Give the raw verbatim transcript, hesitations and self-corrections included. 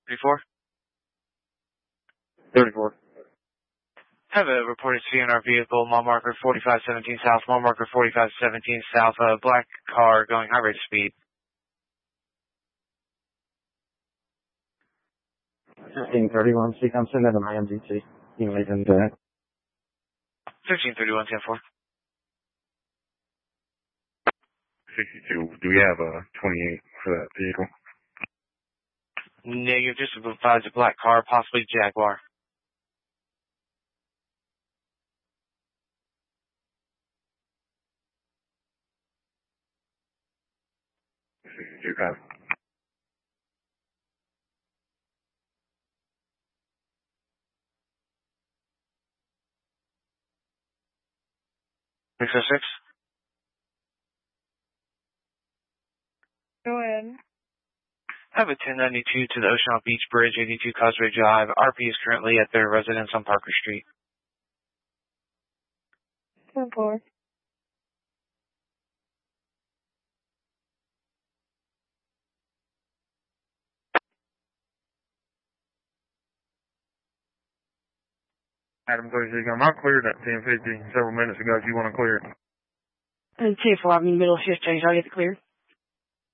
thirty-four? thirty-four. Have a reported C N R vehicle, mile marker forty-five seventeen south, mile marker forty-five seventeen south, a black car going high rate of speed. fifteen thirty-one, see, I'm sending an I M G T. You may do that. fifteen thirty-one, ten four. sixty-two, do we have a twenty-eight for that vehicle? Negative, just advised a black car, possibly Jaguar. sixty-two, got it. six oh six? Go ahead. Have a ten ninety-two to the Ocean Beach Bridge, eighty-two Causeway Drive. R P is currently at their residence on Parker Street. ten four. Adam thirty-six, I cleared that ten fifty several minutes ago if you want to clear it. And ten four, I'm in the middle of shift change. I'll get it cleared.